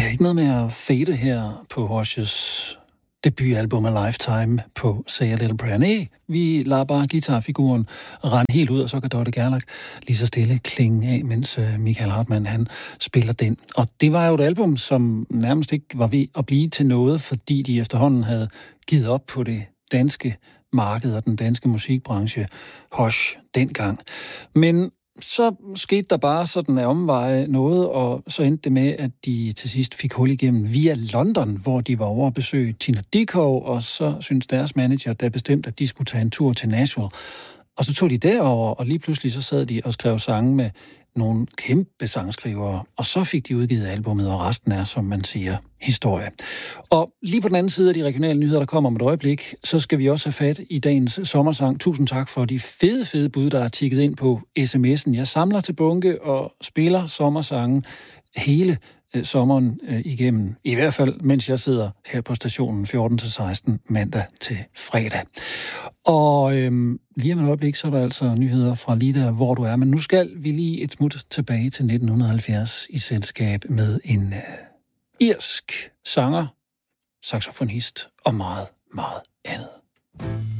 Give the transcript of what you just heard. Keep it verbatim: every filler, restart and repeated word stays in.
Ja, ikke noget med at fade her på Rushes debutalbum af Lifetime på Say a Little Prayer. Nej, vi lader bare guitarfiguren rende helt ud, og så kan Dorte Gerlach lige så stille klinge af, mens Michael Hartmann han spiller den. Og det var jo et album, som nærmest ikke var ved at blive til noget, fordi de efterhånden havde givet op på det danske marked og den danske musikbranche, Hush, dengang. Men så skete der bare sådan af omveje noget, og så endte det med, at de til sidst fik hul igennem via London, hvor de var over at besøge Tina Dickow, og så syntes deres manager, der bestemt, at de skulle tage en tur til Nashville. Og så tog de derover, og lige pludselig så sad de og skrev sange med nogle kæmpe sangskrivere, og så fik de udgivet albumet, og resten er, som man siger, historie. Og lige på den anden side af de regionale nyheder, der kommer om et øjeblik, så skal vi også have fat i dagens sommersang. Tusind tak for de fede, fede bud, der er tikket ind på sms'en. Jeg samler til bunke og spiller sommersangen hele øh, sommeren øh, igennem. I hvert fald, mens jeg sidder her på stationen fjorten til seksten mandag til fredag. Og øhm, lige om et øjeblik, så er der altså nyheder fra lige der, hvor du er. Men nu skal vi lige et smut tilbage til nitten halvfjerds i selskab med en øh, irsk sanger, saxofonist og meget, meget andet.